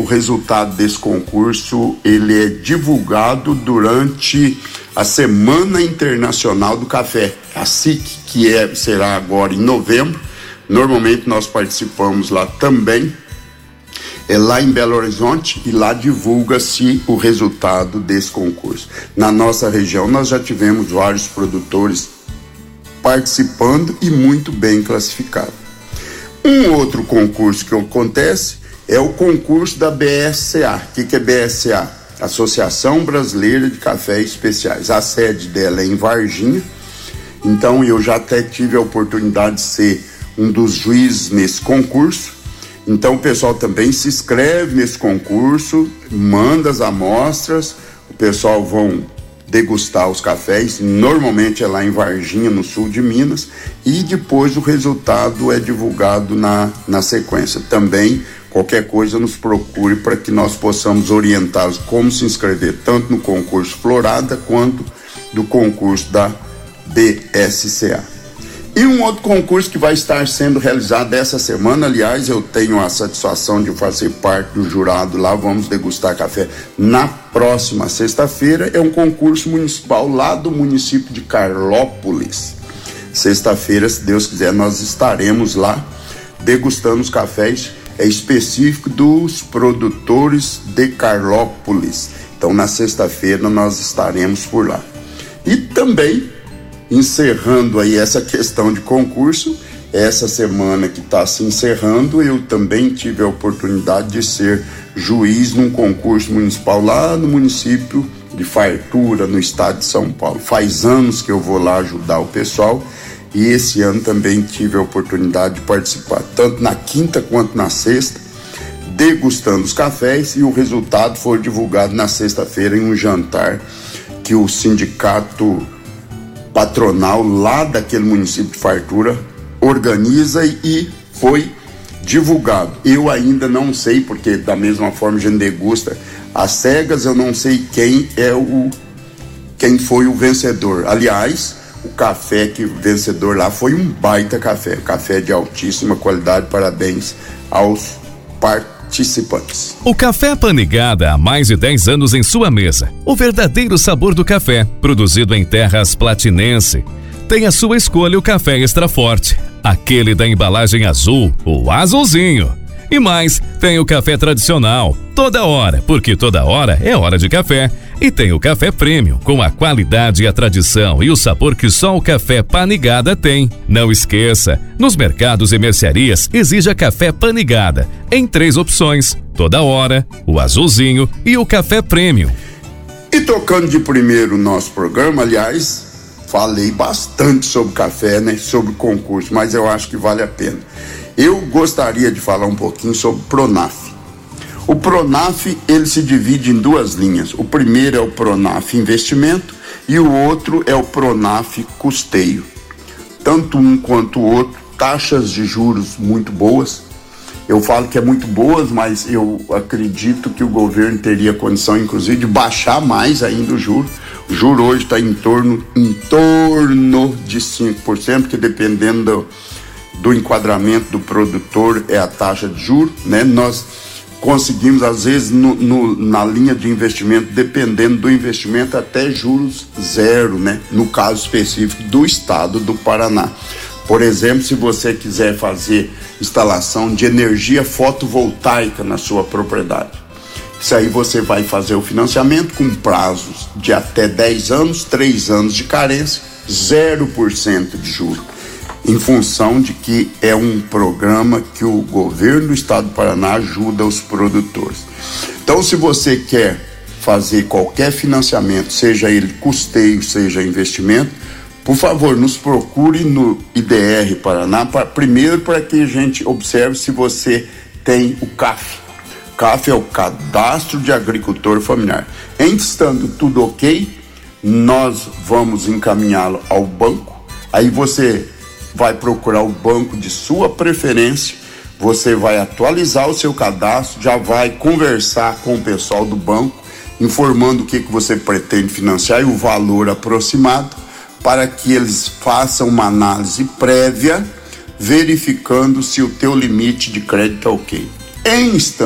resultado desse concurso, ele é divulgado durante a Semana Internacional do Café, a SIC, que será agora em novembro. Normalmente nós participamos lá também, lá em Belo Horizonte, e lá divulga-se o resultado desse concurso. Na nossa região nós já tivemos vários produtores participando e muito bem classificados. Um outro concurso que acontece é o concurso da BSCA. O que é BSCA? Associação Brasileira de Cafés Especiais. A sede dela é em Varginha. Então eu já até tive a oportunidade de ser um dos juízes nesse concurso. Então o pessoal também se inscreve nesse concurso, manda as amostras, o pessoal vão degustar os cafés, normalmente é lá em Varginha, no sul de Minas, e depois o resultado é divulgado na sequência. Também, qualquer coisa, nos procure para que nós possamos orientá-los como se inscrever, tanto no concurso Florada quanto do concurso da BSCA. E um outro concurso que vai estar sendo realizado essa semana, aliás, eu tenho a satisfação de fazer parte do jurado lá, vamos degustar café na próxima sexta-feira, é um concurso municipal lá do município de Carlópolis. Sexta-feira, se Deus quiser, nós estaremos lá degustando os cafés específicos dos produtores de Carlópolis. Então, na sexta-feira, nós estaremos por lá. E também, encerrando aí essa questão de concurso, essa semana que está se encerrando, eu também tive a oportunidade de ser juiz num concurso municipal lá no município de Fartura, no estado de São Paulo. Faz anos que eu vou lá ajudar o pessoal e esse ano também tive a oportunidade de participar, tanto na quinta quanto na sexta, degustando os cafés, e o resultado foi divulgado na sexta-feira em um jantar que o sindicato patronal lá daquele município de Fartura organiza e foi divulgado. Eu ainda não sei, porque da mesma forma a gente degusta às cegas, eu não sei quem foi o vencedor. Aliás, o café vencedor lá foi um baita café de altíssima qualidade. Parabéns aos participantes. O Café Panigada há mais de 10 anos em sua mesa. O verdadeiro sabor do café, produzido em terras platinense. Tem a sua escolha o café extra forte, aquele da embalagem azul, o azulzinho. E mais, tem o café tradicional, toda hora, porque toda hora é hora de café. E tem o café premium, com a qualidade e a tradição e o sabor que só o Café Panigada tem. Não esqueça, nos mercados e mercearias exija Café Panigada, em 3 opções, toda hora, o azulzinho e o café premium. E tocando de primeiro o nosso programa, aliás, falei bastante sobre café, né, sobre concurso, mas eu acho que vale a pena. Eu gostaria de falar um pouquinho sobre Pronaf. O Pronaf, ele se divide em 2 linhas. O primeiro é o Pronaf Investimento e o outro é o Pronaf Custeio. Tanto um quanto o outro, taxas de juros muito boas. Eu falo que é muito boas, mas eu acredito que o governo teria condição, inclusive, de baixar mais ainda o juro. O juro hoje está em torno de 5%, porque dependendo do enquadramento do produtor é a taxa de juros, né? Nós conseguimos, às vezes, na linha de investimento, dependendo do investimento, até juros zero, né? No caso específico do estado do Paraná. Por exemplo, se você quiser fazer instalação de energia fotovoltaica na sua propriedade, isso aí você vai fazer o financiamento com prazos de até 10 anos, 3 anos de carência, 0% de juros, em função de que é um programa que o governo do estado do Paraná ajuda os produtores. Então, se você quer fazer qualquer financiamento, seja ele custeio, seja investimento, por favor, nos procure no IDR Paraná, primeiro para que a gente observe se você tem o CAF. CAF é o Cadastro de Agricultor Familiar. Em estando tudo ok, nós vamos encaminhá-lo ao banco. Aí você vai procurar o banco de sua preferência, você vai atualizar o seu cadastro, já vai conversar com o pessoal do banco, informando o que você pretende financiar e o valor aproximado, para que eles façam uma análise prévia, verificando se o teu limite de crédito é ok. Em